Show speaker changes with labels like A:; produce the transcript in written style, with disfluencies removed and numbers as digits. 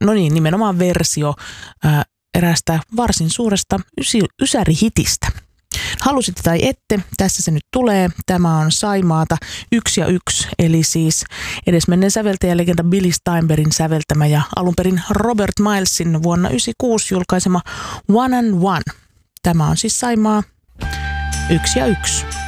A: No niin, nimenomaan versio eräästä varsin suuresta ysärihitistä. Halusitte tai ette, tässä se nyt tulee. Tämä on Saimaata 1 ja 1, eli siis edesmenneen säveltäjälegenda Billy Steinbergin säveltämä ja alunperin Robert Milesin vuonna 1996 julkaisema One and One. Tämä on siis Saimaa 1 ja 1.